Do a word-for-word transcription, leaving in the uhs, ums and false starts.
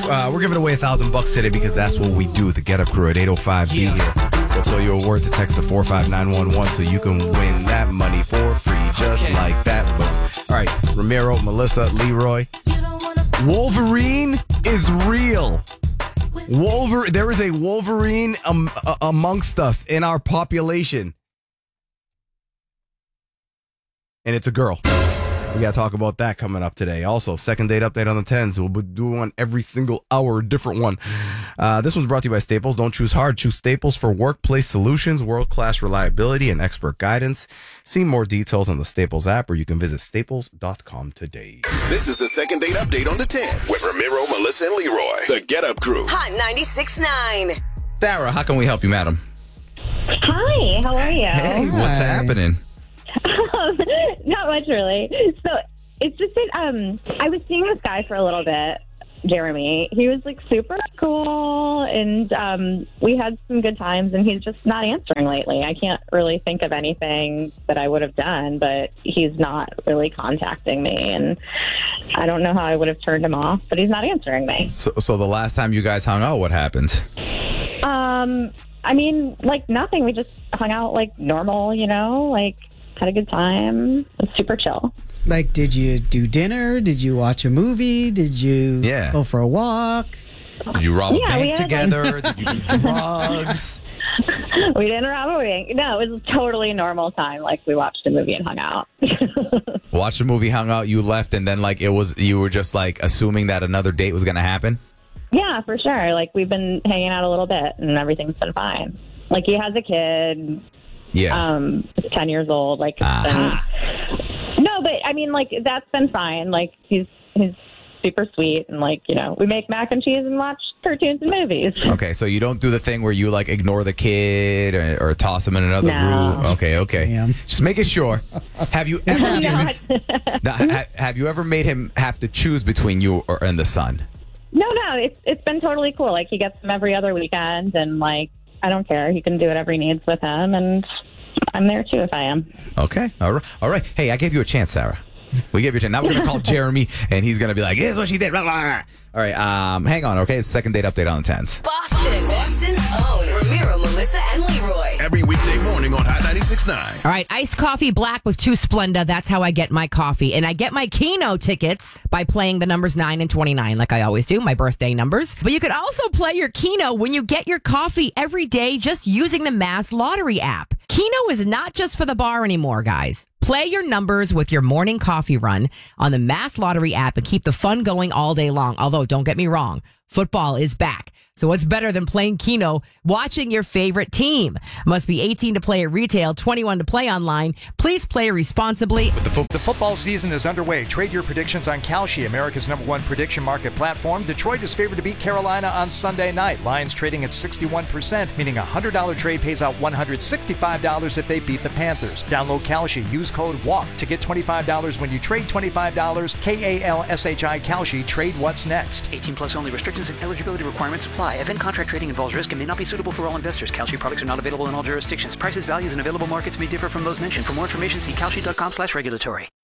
uh, we're giving away a thousand bucks today because that's what we do. The Get Up Crew at eight oh five. Be here. We'll tell you a word to text to four five nine one one so you can win that money for free, just okay. like that. Boom. All right, Ramiro, Melissa, Leroy. Wolverine is real. Wolver- there is a Wolverine um, uh, amongst us in our population. And it's a girl. We got to talk about that coming up today. Also, second date update on the tens. We'll be doing one every single hour, a different one. Uh, this one's brought to you by Staples. Don't choose hard. Choose Staples for workplace solutions, world-class reliability, and expert guidance. See more details on the Staples app, or you can visit staples dot com today. This is the second date update on the tens with Ramiro, Melissa, and Leroy. The Get Up Crew. Hot ninety-six point nine. Sarah, how can we help you, madam? Hi, how are you? Hey, Hi. What's happening? Um, not much, really. So it's just that um, I was seeing this guy for a little bit, Jeremy. He was like super cool, and um, we had some good times, and he's just not answering lately. I can't really think of anything that I would have done, but he's not really contacting me, and I don't know how I would have turned him off, but he's not answering me. So, so the last time you guys hung out, what happened? Um, I mean, like nothing. We just hung out like normal, you know, like had a good time. It was super chill. Like, did you do dinner? Did you watch a movie? Did you yeah. go for a walk? Did you rob yeah, a bank had, together? Like... Did you do drugs? We didn't rob a bank. No, it was totally normal time. Like, we watched a movie and hung out. Watched a movie, hung out, you left, and then, like, it was, you were just, like, assuming that another date was going to happen? Yeah, for sure. Like, we've been hanging out a little bit, and everything's been fine. Like, he has a kid. Yeah. Um, he's ten years old. Like, uh-huh. been, no, but I mean, like, that's been fine. Like, he's he's super sweet, and like, you know, we make mac and cheese and watch cartoons and movies. Okay, so you don't do the thing where you like ignore the kid or, or toss him in another no. room. Okay, okay. Damn. Just making sure. Have you ever given, now, ha, have you ever made him have to choose between you or and the son? No, no, it's it's been totally cool. Like, he gets them every other weekend, and like, I don't care. He can do whatever he needs with him, and I'm there too if I am. Okay. All right. All right. Hey, I gave you a chance, Sarah. We gave you a chance. Now we're going to call Jeremy, and he's going to be like, here's what she did. Blah, blah, blah. All right. Um, hang on, okay? It's second date update on the tens. Boston. Boston's own Ramiro, Melissa, and Leroy. Every weekday morning on Hot ninety-six point nine. All right, iced coffee black with two Splenda. That's how I get my coffee. And I get my Keno tickets by playing the numbers nine and twenty-nine, like I always do, my birthday numbers. But you could also play your Keno when you get your coffee every day just using the Mass Lottery app. Keno is not just for the bar anymore, guys. Play your numbers with your morning coffee run on the Mass Lottery app and keep the fun going all day long. Although, don't get me wrong, football is back. So what's better than playing Keno, watching your favorite team? Must be eighteen to play at retail, twenty-one to play online. Please play responsibly. The, fo- the football season is underway. Trade your predictions on Kalshi, America's number one prediction market platform. Detroit is favored to beat Carolina on Sunday night. Lions trading at sixty-one percent, meaning a one hundred dollars trade pays out one hundred sixty-five dollars if they beat the Panthers. Download Kalshi. Use code WALK to get twenty-five dollars when you trade twenty-five dollars. K A L S H I Kalshi. Trade what's next. eighteen plus only. Restrictions and eligibility requirements apply. Event contract trading involves risk and may not be suitable for all investors. Kalshi products are not available in all jurisdictions. Prices, values, and available markets may differ from those mentioned. For more information, see kalshi dot com slash regulatory.